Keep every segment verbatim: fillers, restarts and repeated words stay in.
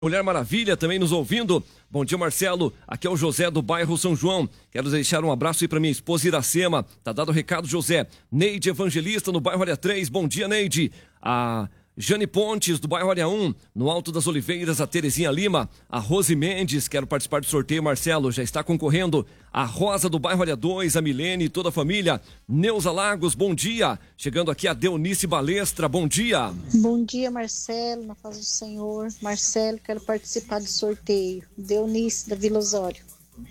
Mulher Maravilha também nos ouvindo. Bom dia, Marcelo. Aqui é o José do bairro São João. Quero deixar um abraço aí para minha esposa Iracema. Tá dado o recado, José. Neide Evangelista no bairro Área três. Bom dia, Neide. A Jane Pontes do bairro Área um, no Alto das Oliveiras, a Terezinha Lima. A Rose Mendes, quero participar do sorteio, Marcelo, já está concorrendo. A Rosa do bairro Área dois, a Milene e toda a família. Neuza Lagos, bom dia. Chegando aqui a Deonice Balestra, bom dia. Bom dia, Marcelo, na paz do Senhor. Marcelo, quero participar do sorteio. Deonice, da Vila Osório.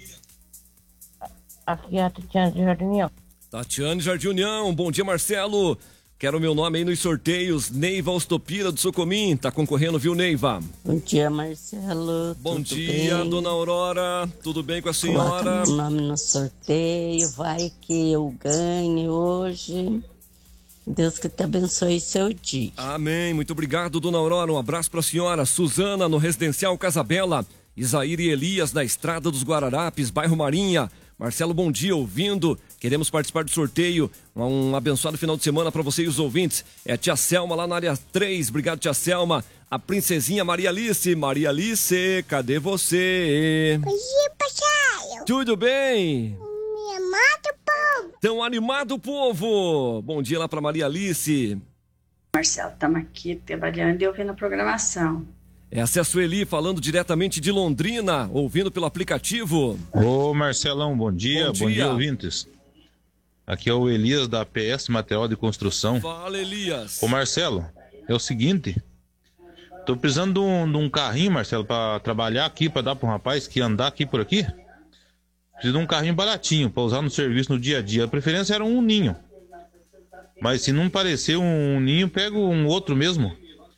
Aqui é a Tatiana de Jardim União. Tatiane Jardim União, bom dia, Marcelo. Quero o meu nome aí nos sorteios. Neiva Ostopira do Socomim, tá concorrendo, viu, Neiva? Bom dia, Marcelo. Bom Tudo dia, bem? dona Aurora. Tudo bem com a senhora? Coloca meu nome no sorteio, vai que eu ganhe hoje. Deus que te abençoe seu dia. Amém, muito obrigado, dona Aurora. Um abraço pra senhora. Suzana, no Residencial Casabela. Isaíra e Elias, na Estrada dos Guararapes, bairro Marinha. Marcelo, bom dia, ouvindo. Queremos participar do sorteio. Um abençoado final de semana para você e os ouvintes. É a tia Selma lá na área três. Obrigado, tia Selma. A princesinha Maria Alice. Maria Alice, cadê você? Bom dia, papai. Tudo bem? Me amado, povo. Tão animado, povo. Bom dia lá para Maria Alice. Marcelo, estamos aqui trabalhando e ouvindo a programação. Essa é a Sueli falando diretamente de Londrina, ouvindo pelo aplicativo. Ô Marcelão, bom dia, bom dia, bom dia ouvintes. Aqui é o Elias da P S Material de Construção. Fala, Elias. Ô Marcelo, é o seguinte, tô precisando de um, de um carrinho, Marcelo, para trabalhar aqui, para dar para um rapaz que andar aqui por aqui. Preciso de um carrinho baratinho para usar no serviço no dia a dia. A preferência era um ninho. Mas se não parecer um ninho, pego um outro mesmo.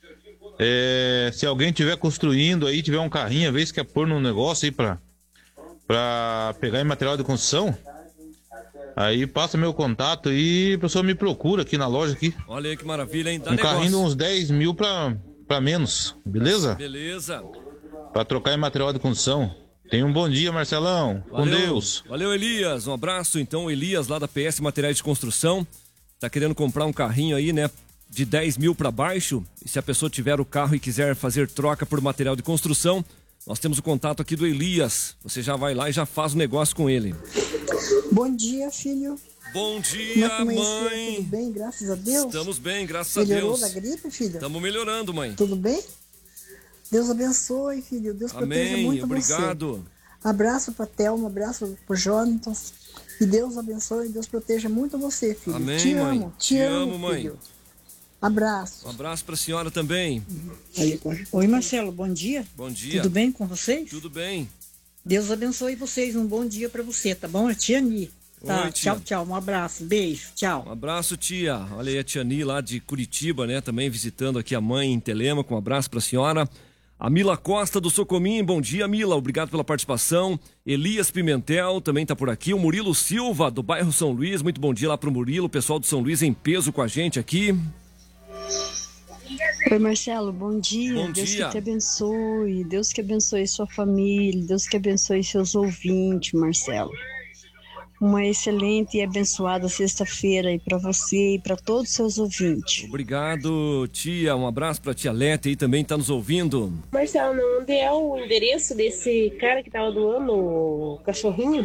É, se alguém tiver construindo aí, tiver um carrinho, às vezes quer pôr num negócio aí pra, pra pegar em material de construção, aí passa meu contato e a pessoa me procura aqui na loja aqui. Olha aí que maravilha, hein? Dá um negócio. Carrinho de uns dez mil pra, pra menos, beleza? Beleza. Pra trocar em material de construção. Tenha um bom dia, Marcelão. Valeu. Com Deus. Valeu, Elias. Um abraço, então, Elias, lá da P S Materiais de Construção. Tá querendo comprar um carrinho aí, né? De dez mil para baixo, e se a pessoa tiver o carro e quiser fazer troca por material de construção, nós temos o contato aqui do Elias. Você já vai lá e já faz o negócio com ele. Bom dia, filho. Bom dia, Como é que mãe. Tudo bem, graças a Deus? Estamos bem, graças Melhorou a Deus. da gripe, filho? Estamos melhorando, mãe. Tudo bem? Deus abençoe, filho. Deus proteja Amém, muito obrigado. você. Abraço pra Thelma, abraço pro Jonathan. E Deus abençoe, Deus proteja muito você, filho. Amém, te mãe. amo, te, Te amo, amo, mãe. filho. Abraço. Um abraço pra senhora também. Oi, Marcelo, bom dia. Bom dia. Tudo bem com vocês? Tudo bem. Deus abençoe vocês, um bom dia pra você, tá bom? É tia Ni. Tá, Oi, tia. tchau, tchau, um abraço, beijo, tchau. Um abraço, tia. Olha aí a tia Ni lá de Curitiba, né? Também visitando aqui a mãe em Telêmaco. Um abraço pra senhora. A Mila Costa do Socomim, bom dia, Mila, obrigado pela participação. Elias Pimentel também tá por aqui. O Murilo Silva, do bairro São Luís, muito bom dia lá pro Murilo. O pessoal do São Luís em peso com a gente aqui. Oi, Marcelo, bom dia. Bom Deus dia. que te abençoe, Deus que abençoe sua família, Deus que abençoe seus ouvintes, Marcelo. Uma excelente e abençoada sexta-feira aí para você e para todos os seus ouvintes. Obrigado, tia. Um abraço pra tia Lete aí também, tá nos ouvindo. Marcelo, onde é o endereço desse cara que tava doando o cachorrinho?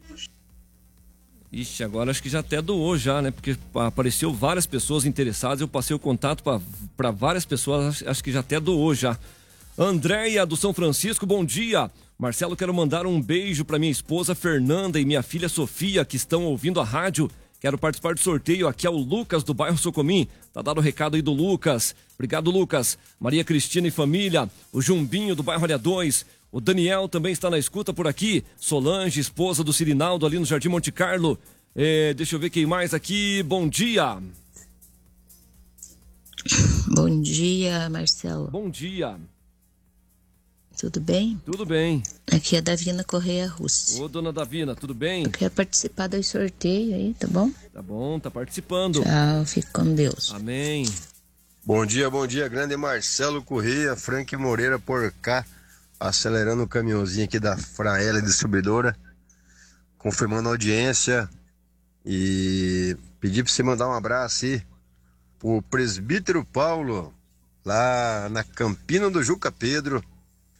Ixi, agora acho que já até doou já, né? Porque apareceu várias pessoas interessadas, eu passei o contato para várias pessoas, acho que já até doou já. Andréia do São Francisco, bom dia. Marcelo, quero mandar um beijo para minha esposa Fernanda e minha filha Sofia, que estão ouvindo a rádio. Quero participar do sorteio. Aqui é o Lucas do bairro Socomim. Tá dado o recado aí do Lucas. Obrigado, Lucas. Maria Cristina e família. O Jumbinho do bairro Área dois. O Daniel também está na escuta por aqui. Solange, esposa do Cirinaldo ali no Jardim Monte Carlo. É, deixa eu ver quem mais aqui. Bom dia. Bom dia, Marcelo. Bom dia. Tudo bem? Tudo bem. Aqui é a Davina Correia Russo. Ô, dona Davina, tudo bem? Eu quero participar do sorteio aí, tá bom? Tá bom, tá participando. Tchau, fique com Deus. Amém. Bom dia, bom dia, grande Marcelo Correia, Frank Moreira por cá, acelerando o caminhãozinho aqui da Fraela Distribuidora, confirmando a audiência e pedir pra você mandar um abraço aí pro presbítero Paulo, lá na Campina do Juca Pedro,